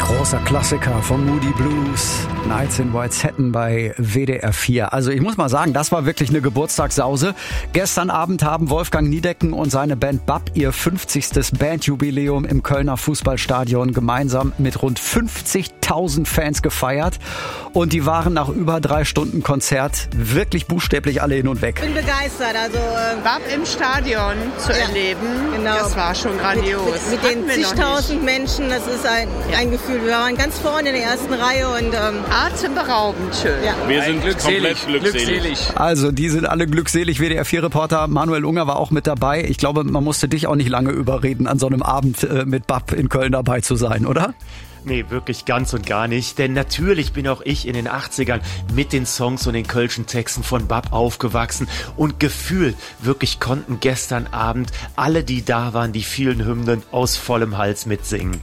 Großer Klassiker von Moody Blues, Nights in White Satin bei WDR 4. Also ich muss mal sagen, das war wirklich eine Geburtstagssause. Gestern Abend haben Wolfgang Niedecken und seine Band BAP ihr 50. Bandjubiläum im Kölner Fußballstadion gemeinsam mit rund 50.000 Fans gefeiert. Und die waren nach über 3 Stunden Konzert wirklich buchstäblich alle hin und weg. Ich bin begeistert. Also BAP im Stadion zu erleben, genau. Das war schon grandios. Mit den zigtausend Menschen, das ist ein Gefühl. Wir waren ganz vorne in der ersten Reihe und atemberaubend schön. Ja. Wir sind glückselig. Also die sind alle glückselig. WDR 4-Reporter Manuel Unger war auch mit dabei. Ich glaube, man musste dich auch nicht lange überreden, an so einem Abend mit BAP in Köln dabei zu sein, oder? Nee, wirklich ganz und gar nicht. Denn natürlich bin auch ich in den 80ern mit den Songs und den kölschen Texten von BAP aufgewachsen. Und gefühlt wirklich konnten gestern Abend alle, die da waren, die vielen Hymnen aus vollem Hals mitsingen.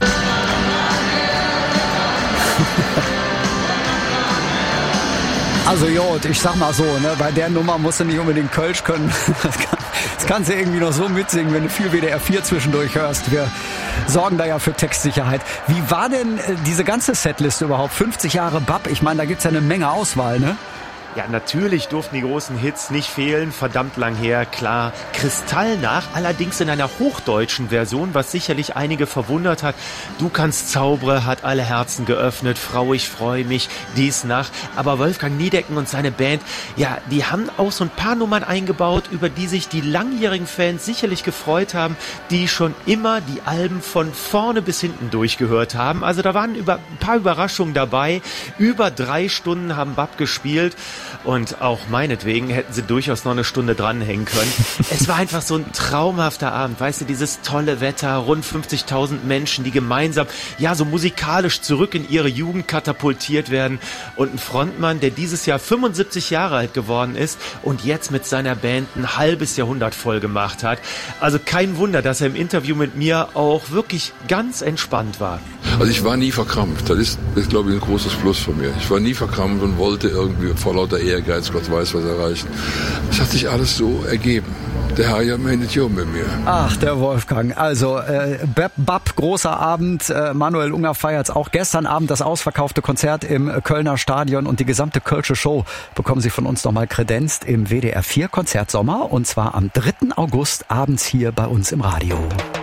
Also Jod, ich sag mal so, ne, bei der Nummer musst du nicht unbedingt Kölsch können. Das kannst du irgendwie noch so mitsingen, wenn du viel WDR 4 zwischendurch hörst. Wir sorgen da ja für Textsicherheit. Wie war denn diese ganze Setliste überhaupt? 50 Jahre BAP, ich meine, da gibt's ja eine Menge Auswahl, ne? Ja, natürlich durften die großen Hits nicht fehlen, verdammt lang her, klar. Kristallnach, allerdings in einer hochdeutschen Version, was sicherlich einige verwundert hat. Du kannst zaubere, hat alle Herzen geöffnet, Frau, ich freue mich, dies nach. Aber Wolfgang Niedecken und seine Band, ja, die haben auch so ein paar Nummern eingebaut, über die sich die langjährigen Fans sicherlich gefreut haben, die schon immer die Alben von vorne bis hinten durchgehört haben. Also da waren ein paar Überraschungen dabei. Über 3 Stunden haben BAP gespielt. Und auch meinetwegen hätten sie durchaus noch eine Stunde dranhängen können. Es war einfach so ein traumhafter Abend, weißt du, dieses tolle Wetter, rund 50.000 Menschen, die gemeinsam, ja, so musikalisch zurück in ihre Jugend katapultiert werden. Und ein Frontmann, der dieses Jahr 75 Jahre alt geworden ist und jetzt mit seiner Band ein halbes Jahrhundert voll gemacht hat. Also kein Wunder, dass er im Interview mit mir auch wirklich ganz entspannt war. Also ich war nie verkrampft. Das ist glaube ich, ein großes Plus von mir. Ich war nie verkrampft und wollte irgendwie vor lauter Ehrgeiz, Gott weiß was erreichen. Es hat sich alles so ergeben. Der Herr ja meint ja mit mir. Ach, der Wolfgang. Also BAP, großer Abend. Manuel Unger feiert auch gestern Abend das ausverkaufte Konzert im Kölner Stadion und die gesamte Kölsche Show bekommen Sie von uns nochmal kredenzt im WDR 4 Konzertsommer und zwar am 3. August abends hier bei uns im Radio.